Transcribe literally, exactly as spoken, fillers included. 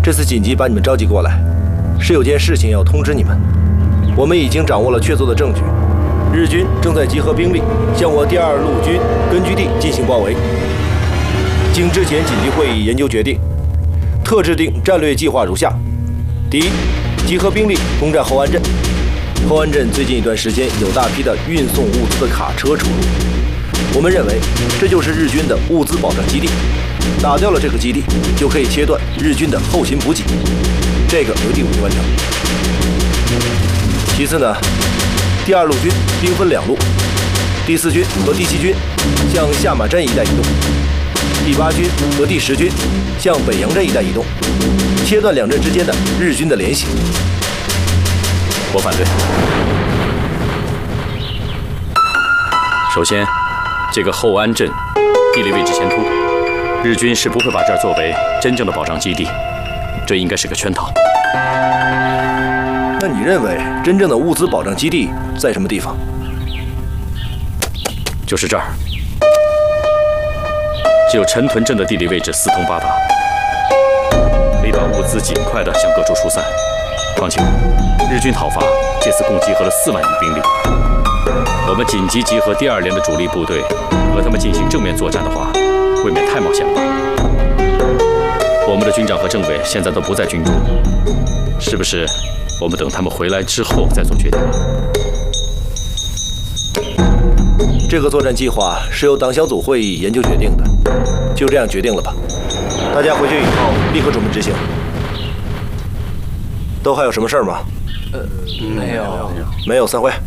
这次紧急把你们召集过来，是有件事情要通知你们。我们已经掌握了确凿的证据，日军正在集合兵力，向我第二陆军根据地进行包围。经之前紧急会议研究决定，特制定战略计划如下：第一，集合兵力攻占后安镇。后安镇最近一段时间有大批的运送物资的卡车出入，我们认为这就是日军的物资保障基地。打掉了这个基地，就可以切断日军的后勤补给，这个由第五军完成。其次呢，第二陆军兵分两路，第四军和第七军向下马镇一带移动，第八军和第十军向北洋镇一带移动，切断两镇之间的日军的联系。 我反对。首先，这个后安镇地理位置前突，日军是不会把这儿作为真正的保障基地，这应该是个圈套。 那你认为真正的物资保障基地在什么地方？ 就是这儿。只有陈屯镇的地理位置四通八达，可以把物资尽快地向各处疏散。况且，日军讨伐这次共集合了四万余兵力，我们紧急集合第二连的主力部队和他们进行正面作战的话，未免太冒险了吧？我们的军长和政委现在都不在军中，是不是我们等他们回来之后再做决定？ 这个作战计划是由党小组会议研究决定的，就这样决定了吧。大家回去以后立刻准备执行。都还有什么事儿吗？ 呃，没有。 没有，散会。